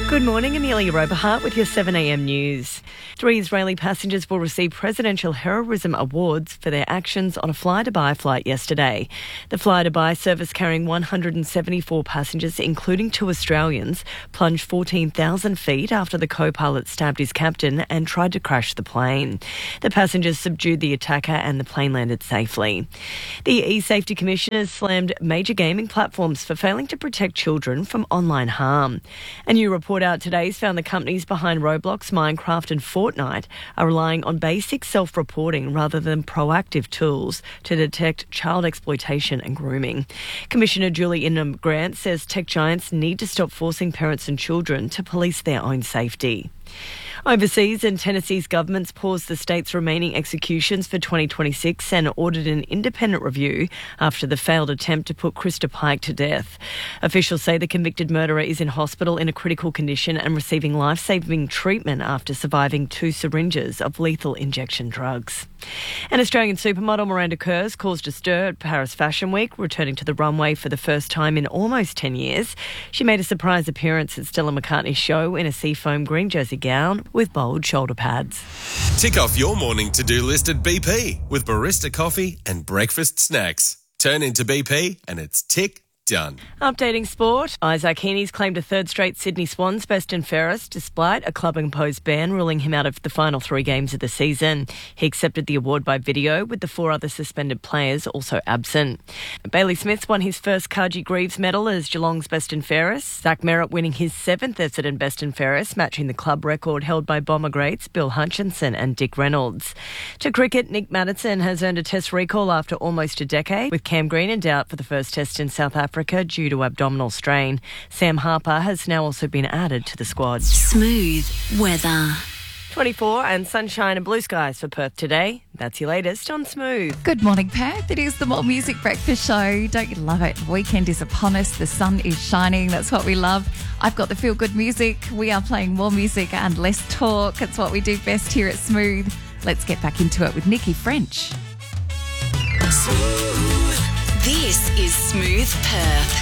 Good morning, Amelia Roberhart with your 7am news. 3 Israeli passengers will receive presidential heroism awards for their actions on a Fly-Dubai flight yesterday. The Fly-Dubai service carrying 174 passengers, including 2 Australians, plunged 14,000 feet after the co-pilot stabbed his captain and tried to crash the plane. The passengers subdued the attacker and the plane landed safely. The eSafety Commission has slammed major gaming platforms for failing to protect children from online harm. A new report out today has found the companies behind Roblox, Minecraft and Fortnite are relying on basic self-reporting rather than proactive tools to detect child exploitation and grooming. Commissioner Julie Ingham-Grant says tech giants need to stop forcing parents and children to police their own safety. Overseas, and Tennessee's government's paused the state's remaining executions for 2026 and ordered an independent review after the failed attempt to put Krista Pike to death. Officials say the convicted murderer is in hospital in a critical condition and receiving life-saving treatment after surviving 2 syringes of lethal injection drugs. An Australian supermodel, Miranda Kerr, caused a stir at Paris Fashion Week, returning to the runway for the first time in almost 10 years. She made a surprise appearance at Stella McCartney's show in a seafoam green jersey gown with bold shoulder pads. Tick off your morning to-do list at BP with barista coffee and breakfast snacks. Turn into BP and it's tick done. Updating sport, Isaac Heaney's claimed a 3rd straight Sydney Swans best and fairest despite a club-imposed ban ruling him out of the final 3 games of the season. He accepted the award by video, with the 4 other suspended players also absent. Bailey Smith won his first Carji Greaves medal as Geelong's best and fairest, Zach Merritt winning his 7th Essendon best and fairest, matching the club record held by Bomber greats Bill Hutchinson and Dick Reynolds. To cricket, Nick Maddinson has earned a test recall after almost a decade, with Cam Green in doubt for the first test in South Africa due to abdominal strain. Sam Harper has now also been added to the squad. Smooth weather. 24 and sunshine and blue skies for Perth today. That's your latest on Smooth. Good morning, Perth. It is the More Music Breakfast Show. Don't you love it? Weekend is upon us. The sun is shining. That's what we love. I've got the feel-good music. We are playing more music and less talk. It's what we do best here at Smooth. Let's get back into it with Nikki French. This is Smooth Perth.